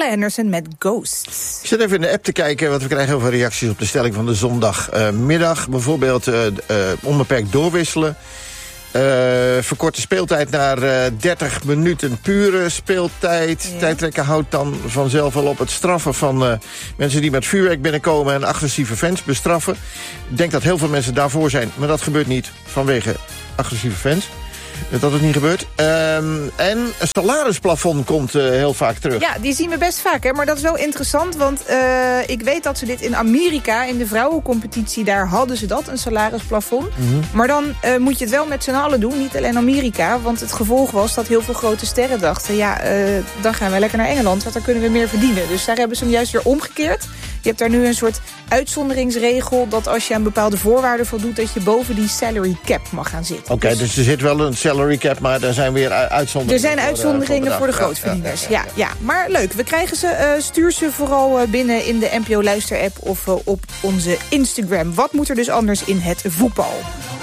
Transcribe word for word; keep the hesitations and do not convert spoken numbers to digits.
Henderson met Ghosts. Ik zit even in de app te kijken, want we krijgen heel veel reacties op de stelling van de zondagmiddag. Uh, Bijvoorbeeld uh, uh, onbeperkt doorwisselen. Uh, verkorte speeltijd naar uh, dertig minuten pure speeltijd. Ja. Tijdrekken houdt dan vanzelf al op. Het straffen van uh, mensen die met vuurwerk binnenkomen en agressieve fans bestraffen. Ik denk dat heel veel mensen daarvoor zijn, maar dat gebeurt niet vanwege agressieve fans. Dat het niet gebeurt. Um, en een salarisplafond komt uh, heel vaak terug. Ja, die zien we best vaak, hè? Maar dat is wel interessant, want uh, ik weet dat ze dit in Amerika, in de vrouwencompetitie, daar hadden ze dat, een salarisplafond. Mm-hmm. Maar dan uh, moet je het wel met z'n allen doen, niet alleen Amerika. Want het gevolg was dat heel veel grote sterren dachten, ja, uh, dan gaan we lekker naar Engeland, want daar kunnen we meer verdienen. Dus daar hebben ze hem juist weer omgekeerd. Je hebt daar nu een soort uitzonderingsregel dat als je aan bepaalde voorwaarden voldoet, dat je boven die salary cap mag gaan zitten. Oké, okay, dus, dus er zit wel een salary cap, maar er zijn weer uitzonderingen. Er zijn uitzonderingen voor, uh, voor de grootverdieners. Ja, ja, ja. ja, maar leuk. We krijgen ze. Uh, stuur ze vooral uh, binnen in de N P O Luister-app of uh, op onze Instagram. Wat moet er dus anders in het voetbal?